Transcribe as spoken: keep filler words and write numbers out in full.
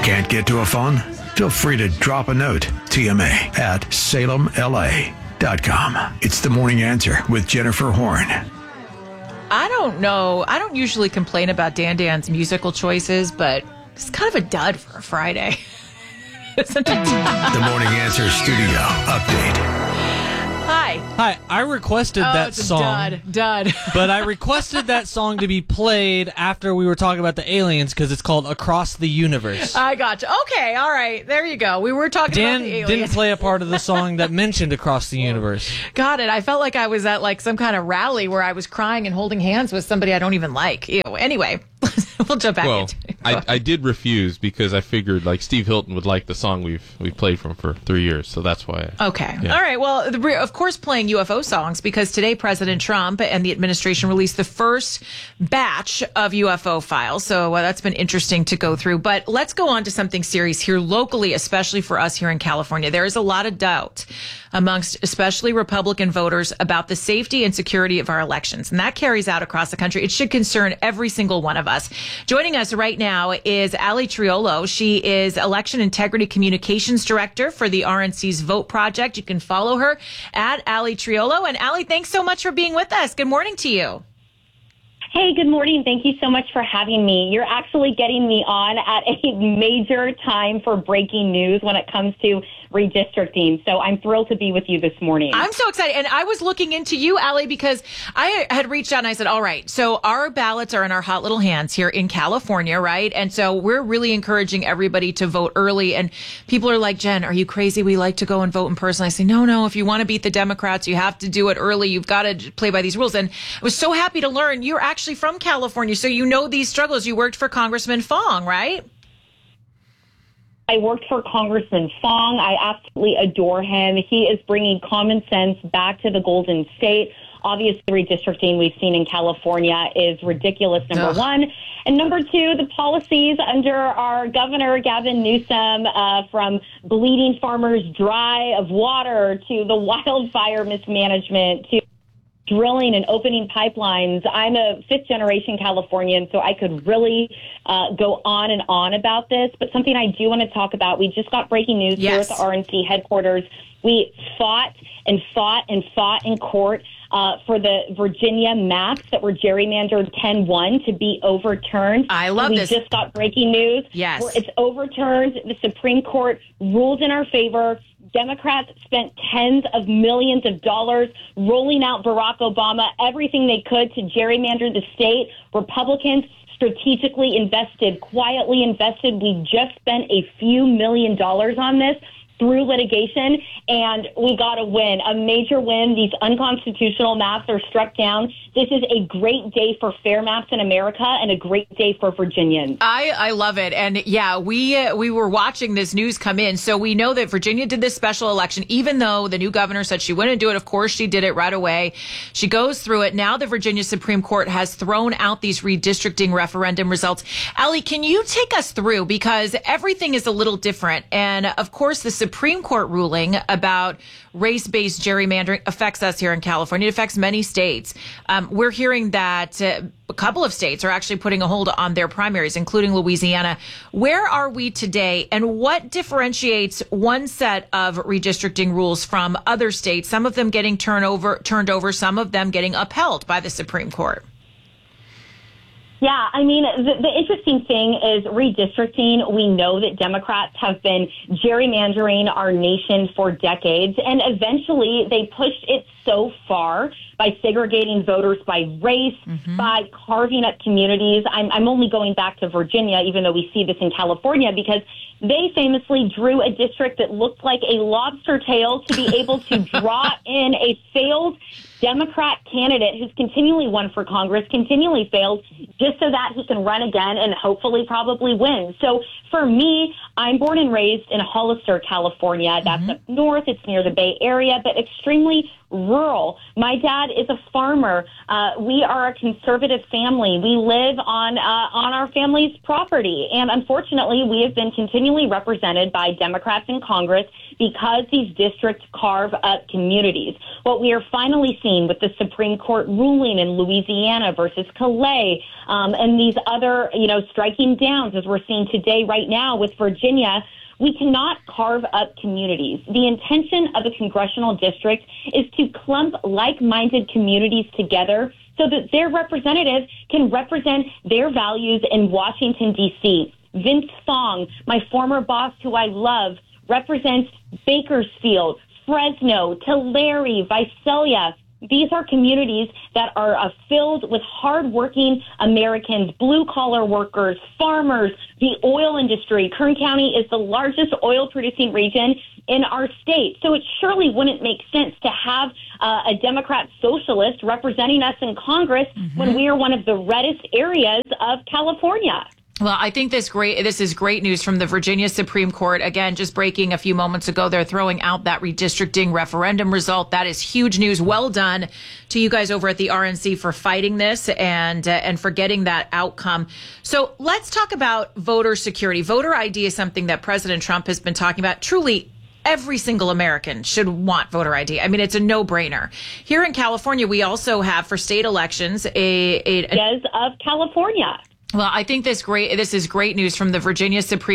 Can't get to a phone? Feel free to drop a note. T M A at salem L A dot com. It's the Morning Answer with Jennifer Horn. I don't know. I don't usually complain about Dan Dan's musical choices, but it's kind of a dud for a Friday. Isn't it? The Morning Answer Studio Update. Hi. Hi, I requested oh, that it's a song. Dud, dud. But I requested that song to be played after we were talking about the aliens because it's called Across the Universe. I gotcha. Okay, all right. There you go. We were talking Dan about the aliens. didn't play a part of the song that mentioned Across the Universe. Got it. I felt like I was at like some kind of rally where I was crying and holding hands with somebody I don't even like. Ew. Anyway, we'll jump back well, into it. I, I did refuse because I figured like Steve Hilton would like the song we've we've played from for three years, so that's why. I, okay. Yeah. All right. Well, the, of course, playing U F O songs because today President Trump and the administration released the first batch of U F O files. So uh, that's been interesting to go through. But let's go on to something serious here locally, especially for us here in California. There is a lot of doubt amongst especially Republican voters about the safety and security of our elections. And that carries out across the country. It should concern every single one of us. Joining us right now is Ali Triolo. She is Election Integrity Communications Director for the R N C's Vote Project. You can follow her at Ali Triolo. And Ali, thanks so much for being with us. Good morning to you. Hey, good morning. Thank you so much for having me. You're actually getting me on at a major time for breaking news when it comes to redistricting. So I'm thrilled to be with you this morning. I'm so excited. And I was looking into you, Ali, because I had reached out and I said, all right, so our ballots are in our hot little hands here in California, right? And so we're really encouraging everybody to vote early. And people are like, Jen, are you crazy? We like to go and vote in person. I say, no, no, if you want to beat the Democrats, you have to do it early. You've got to play by these rules. And I was so happy to learn you're actually from California, so you know these struggles. You worked for Congressman Fong, right? I worked for Congressman Fong. I absolutely adore him. He is bringing common sense back to the Golden State. Obviously, redistricting we've seen in California is ridiculous, number Ugh. one. And number two, the policies under our Governor Gavin Newsom, uh, from bleeding farmers dry of water to the wildfire mismanagement to drilling and opening pipelines. I'm a fifth generation Californian, so I could really uh, go on and on about this. But something I do want to talk about, we just got breaking news yes. here at the R N C headquarters. We fought and fought and fought in court uh, for the Virginia maps that were gerrymandered ten one to be overturned. I love we this. We just got breaking news. Yes. Where it's overturned. The Supreme Court ruled in our favor. Democrats spent tens of millions of dollars rolling out Barack Obama, everything they could to gerrymander the state. Republicans strategically invested, quietly invested. We just spent a few million dollars on this through litigation, and we got a win, a major win. These unconstitutional maps are struck down. This is a great day for fair maps in America and a great day for Virginians. I, I love it. And yeah, we uh, we were watching this news come in. So we know that Virginia did this special election, even though the new governor said she wouldn't do it. Of course, she did it right away. She goes through it. Now the Virginia Supreme Court has thrown out these redistricting referendum results. Ali, can you take us through? Because everything is a little different. And of course, the Supreme Court ruling about race-based gerrymandering affects us here in California. It affects many states. Um, we're hearing that uh, a couple of states are actually putting a hold on their primaries, including Louisiana. Where are we today, and what differentiates one set of redistricting rules from other states, some of them getting turned over, turned over, some of them getting upheld by the Supreme Court? Yeah, I mean, the, the interesting thing is redistricting. We know that Democrats have been gerrymandering our nation for decades, and eventually they pushed it so far by segregating voters by race, mm-hmm. by carving up communities. I'm, I'm only going back to Virginia, even though we see this in California, because they famously drew a district that looked like a lobster tail to be able to draw in a failed Democrat candidate who's continually won for Congress, continually failed, just so that he can run again and hopefully probably win. So for me, I'm born and raised in Hollister, California. That's mm-hmm. up north. It's near the Bay Area, but extremely rural. My dad is a farmer. Uh, we are a conservative family. We live on uh, on our family's property. And unfortunately, we have been continually represented by Democrats in Congress because these districts carve up communities. What we are finally seeing with the Supreme Court ruling in Louisiana versus Calais, um, and these other, you know, striking downs, as we're seeing today right now with Virginia, we cannot carve up communities. The intention of a congressional district is to clump like-minded communities together so that their representatives can represent their values in Washington, D C. Vince Fong, my former boss who I love, represents Bakersfield, Fresno, Tulare, Visalia. These are communities that are uh, filled with hardworking Americans, blue-collar workers, farmers, the oil industry. Kern County is the largest oil-producing region in our state. So it surely wouldn't make sense to have uh, a Democrat socialist representing us in Congress mm-hmm. when we are one of the reddest areas of California. Well, I think this great. This is great news from the Virginia Supreme Court. Again, just breaking a few moments ago, they're throwing out that redistricting referendum result. That is huge news. Well done to you guys over at the R N C for fighting this and uh, and for getting that outcome. So let's talk about voter security. Voter I D is something that President Trump has been talking about. Truly, every single American should want voter I D. I mean, it's a no-brainer. Here in California, we also have for state elections a, a, a yes, of California. Well, I think this great. This is great news from the Virginia Supreme